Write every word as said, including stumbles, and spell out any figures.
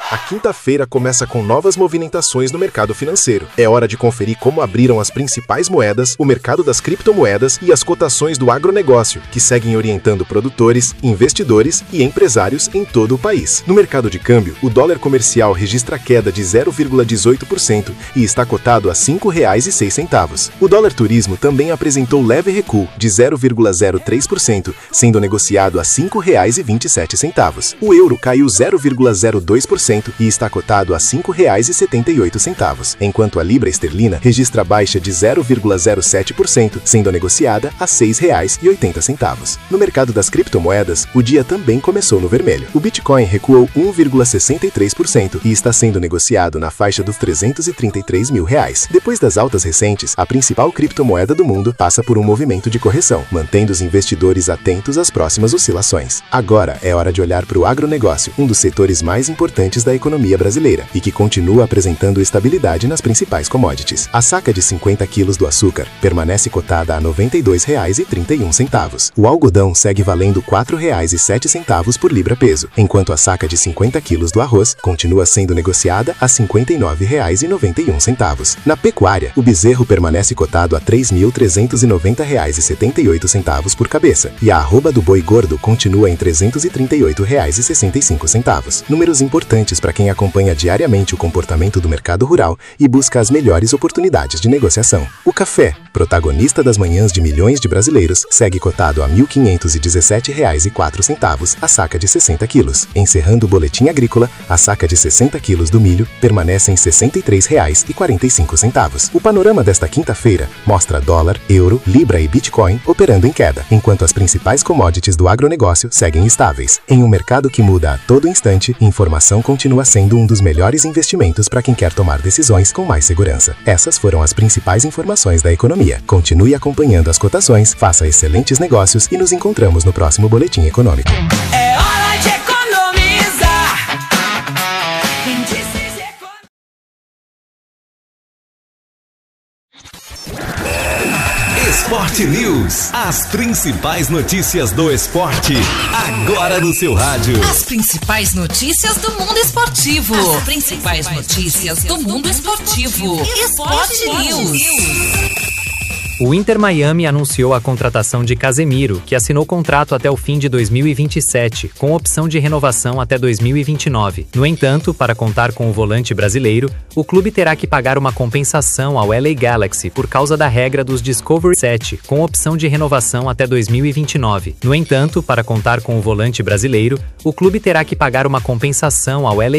A quinta-feira começa com novas movimentações no mercado financeiro. É hora de conferir como abriram as principais moedas, o mercado das criptomoedas e as cotações do agronegócio, que seguem orientando produtores, investidores e empresários em todo o país. No mercado de câmbio, o dólar comercial registra queda de zero vírgula dezoito por cento e está cotado a cinco reais e seis centavos. O dólar turismo também apresentou leve recuo de zero vírgula zero três por cento, sendo negociado a cinco reais e vinte e sete centavos. O euro caiu zero vírgula zero dois por cento e está cotado a cinco reais e setenta e oito centavos, enquanto a libra esterlina registra baixa de zero vírgula zero sete por cento, sendo negociada a seis reais e oitenta centavos. No mercado das criptomoedas, o dia também começou no vermelho. O Bitcoin recuou um vírgula sessenta e três por cento e está sendo negociado na faixa dos trezentos e trinta e três mil reais. Depois das altas recentes, a principal criptomoeda do mundo passa por um movimento de correção, mantendo os investidores atentos às próximas oscilações. Agora é hora de olhar para o agronegócio, um dos setores mais importantes da economia brasileira e que continua apresentando estabilidade nas principais commodities. A saca de cinquenta quilos do açúcar permanece cotada a noventa e dois reais e trinta e um centavos. O algodão segue valendo quatro reais e sete centavos por libra-peso, enquanto a saca de cinquenta quilos do arroz continua sendo negociada a cinquenta e nove reais e noventa e um centavos. Na pecuária, o bezerro permanece cotado a três mil trezentos e noventa reais e setenta e oito centavos por cabeça, e a arroba do boi gordo continua em trezentos e trinta e oito reais e sessenta e cinco centavos. Números importantes para quem acompanha diariamente o comportamento do mercado rural e busca as melhores oportunidades de negociação. O café, protagonista das manhãs de milhões de brasileiros, segue cotado a mil quinhentos e dezessete reais e quatro centavos a saca de sessenta quilos. Encerrando o boletim agrícola, a saca de sessenta quilos do milho permanece em sessenta e três reais e quarenta e cinco centavos. O panorama desta quinta-feira mostra dólar, euro, libra e Bitcoin operando em queda, enquanto as principais commodities do agronegócio seguem estáveis. Em um mercado que muda a todo instante, informação continua sendo um dos melhores investimentos para quem quer tomar decisões com mais segurança. Essas foram as principais informações da economia. Continue acompanhando as cotações, faça excelentes negócios e nos encontramos no próximo Boletim Econômico. É hora de economizar. Esporte News. As principais notícias do esporte, agora no seu rádio. As principais notícias do mundo esportivo. As principais notícias do mundo esportivo. Esporte News. O Inter Miami anunciou a contratação de Casemiro, que assinou contrato até o fim de dois mil e vinte e sete, com opção de renovação até dois mil e vinte e nove. No entanto, para contar com o volante brasileiro, o clube terá que pagar uma compensação ao L A Galaxy por causa da regra dos Discovery sete, com opção de renovação até dois mil e vinte e nove. No entanto, para contar com o volante brasileiro, o clube terá que pagar uma compensação ao L A